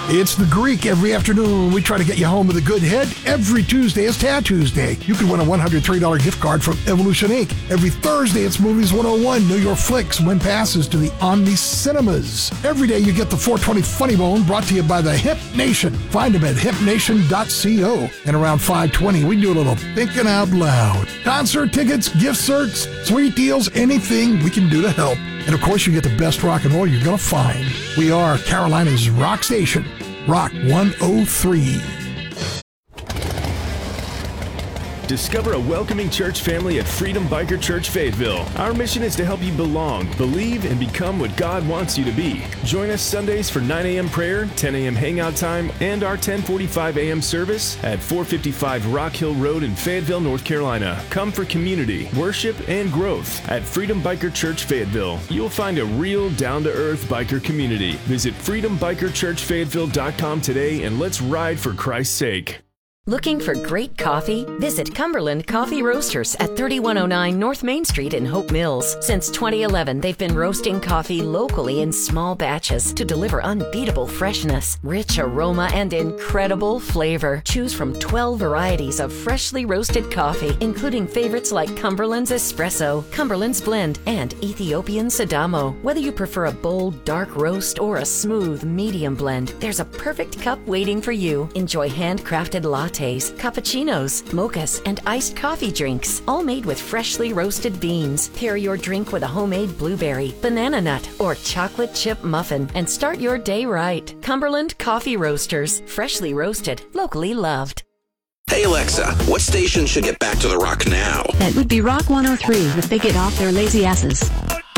It's the Greek. Every afternoon, we try to get you home with a good head. Every Tuesday is Tuesday. You can win a $103 gift card from Evolution Inc. Every Thursday, it's Movies 101, New York Flicks. Win passes to the Omni Cinemas. Every day, you get the 420 Funny Bone brought to you by the Hip Nation. Find them at hipnation.co. And around 5:20, we do a little thinking out loud. Concert tickets, gift certs, sweet deals, anything we can do to help. And of course, you get the best rock and roll you're going to find. We are Carolina's rock station, Rock 103. Discover a welcoming church family at Freedom Biker Church Fayetteville. Our mission is to help you belong, believe, and become what God wants you to be. Join us Sundays for 9 a.m. prayer, 10 a.m. hangout time, and our 10:45 a.m. service at 455 Rock Hill Road in Fayetteville, North Carolina. Come for community, worship, and growth at Freedom Biker Church Fayetteville. You'll find a real down-to-earth biker community. Visit freedombikerchurchfayetteville.com today and let's ride for Christ's sake. Looking for great coffee? Visit Cumberland Coffee Roasters at 3109 North Main Street in Hope Mills. Since 2011, they've been roasting coffee locally in small batches to deliver unbeatable freshness, rich aroma, and incredible flavor. Choose from 12 varieties of freshly roasted coffee, including favorites like Cumberland's Espresso, Cumberland's Blend, and Ethiopian Sidamo. Whether you prefer a bold, dark roast or a smooth, medium blend, there's a perfect cup waiting for you. Enjoy handcrafted lattes, cappuccinos, mochas, and iced coffee drinks, all made with freshly roasted beans. Pair your drink with a homemade blueberry, banana nut, or chocolate chip muffin and start your day right. Cumberland Coffee Roasters, freshly roasted, locally loved. Hey Alexa, what station should get back to the rock now? That would be Rock 103 if they get off their lazy asses.